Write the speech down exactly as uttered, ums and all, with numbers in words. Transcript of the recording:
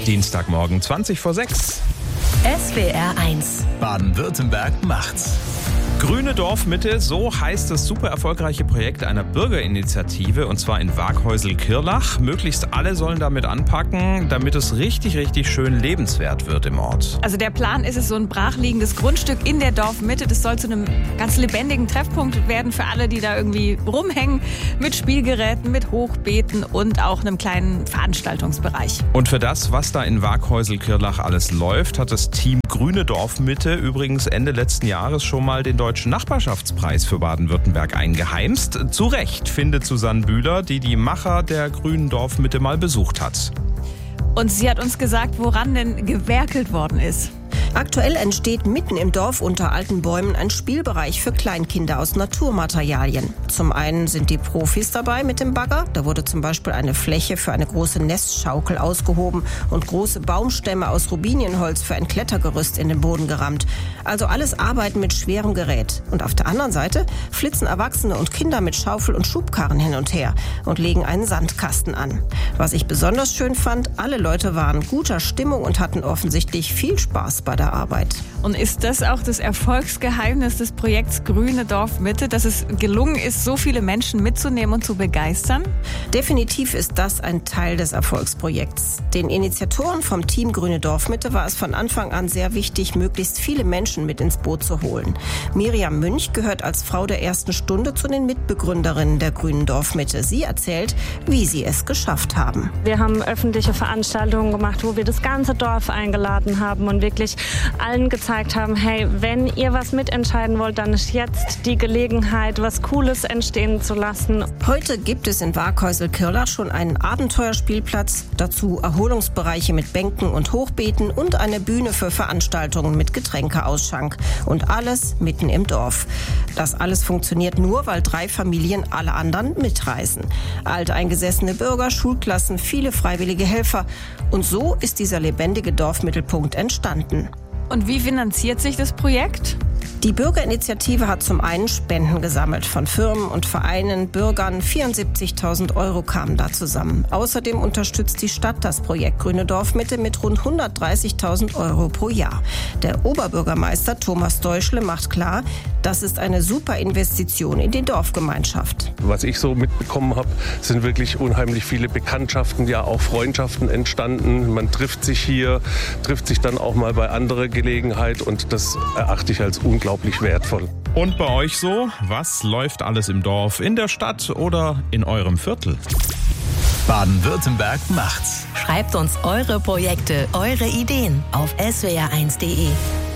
Dienstagmorgen zwanzig vor sechs. S W R eins. Baden-Württemberg macht's. Grüne Dorfmitte, so heißt das super erfolgreiche Projekt einer Bürgerinitiative, und zwar in Waaghäusel-Kirlach. Möglichst alle sollen damit anpacken, damit es richtig, richtig schön lebenswert wird im Ort. Also der Plan ist es, so ein brachliegendes Grundstück in der Dorfmitte. Das soll zu einem ganz lebendigen Treffpunkt werden für alle, die da irgendwie rumhängen, mit Spielgeräten, mit Hochbeeten und auch einem kleinen Veranstaltungsbereich. Und für das, was da in Waaghäusel-Kirlach alles läuft, hat das Team Grüne Dorfmitte übrigens Ende letzten Jahres schon mal den Deutschen Nachbarschaftspreis für Baden-Württemberg eingeheimst. Zu Recht, findet Susanne Bühler, die die Macher der Grünen Dorfmitte mal besucht hat. Und sie hat uns gesagt, woran denn gewerkelt worden ist. Aktuell entsteht mitten im Dorf unter alten Bäumen ein Spielbereich für Kleinkinder aus Naturmaterialien. Zum einen sind die Profis dabei mit dem Bagger. Da wurde zum Beispiel eine Fläche für eine große Nestschaukel ausgehoben und große Baumstämme aus Rubinienholz für ein Klettergerüst in den Boden gerammt. Also alles Arbeiten mit schwerem Gerät. Und auf der anderen Seite flitzen Erwachsene und Kinder mit Schaufel und Schubkarren hin und her und legen einen Sandkasten an. Was ich besonders schön fand, alle Leute waren guter Stimmung und hatten offensichtlich viel Spaß bei der Arbeit. Und ist das auch das Erfolgsgeheimnis des Projekts Grüne Dorfmitte, dass es gelungen ist, so viele Menschen mitzunehmen und zu begeistern? Definitiv ist das ein Teil des Erfolgsprojekts. Den Initiatoren vom Team Grüne Dorfmitte war es von Anfang an sehr wichtig, möglichst viele Menschen mit ins Boot zu holen. Miriam Münch gehört als Frau der ersten Stunde zu den Mitbegründerinnen der Grünen Dorfmitte. Sie erzählt, wie sie es geschafft haben. Wir haben öffentliche Veranstaltungen gemacht, wo wir das ganze Dorf eingeladen haben und wirklich allen gezeigt haben, hey, wenn ihr was mitentscheiden wollt, dann ist jetzt die Gelegenheit, was Cooles entstehen zu lassen. Heute gibt es in Waaghäusel-Kirlach schon einen Abenteuerspielplatz, dazu Erholungsbereiche mit Bänken und Hochbeeten und eine Bühne für Veranstaltungen mit Getränkeausschank. Und alles mitten im Dorf. Das alles funktioniert nur, weil drei Familien alle anderen mitreisen. Alteingesessene Bürger, Schulklassen, viele freiwillige Helfer. Und so ist dieser lebendige Dorfmittelpunkt entstanden. Und wie finanziert sich das Projekt? Die Bürgerinitiative hat zum einen Spenden gesammelt von Firmen und Vereinen, Bürgern. vierundsiebzigtausend Euro kamen da zusammen. Außerdem unterstützt die Stadt das Projekt Grüne Dorfmitte mit rund hundertdreißigtausend Euro pro Jahr. Der Oberbürgermeister Thomas Deuschle macht klar, das ist eine super Investition in die Dorfgemeinschaft. Was ich so mitbekommen habe, sind wirklich unheimlich viele Bekanntschaften, ja auch Freundschaften entstanden. Man trifft sich hier, trifft sich dann auch mal bei anderer Gelegenheit, und das erachte ich als unglaublich wertvoll. Und bei euch so? Was läuft alles im Dorf, in der Stadt oder in eurem Viertel? Baden-Württemberg macht's. Schreibt uns eure Projekte, eure Ideen auf s w r eins punkt d e.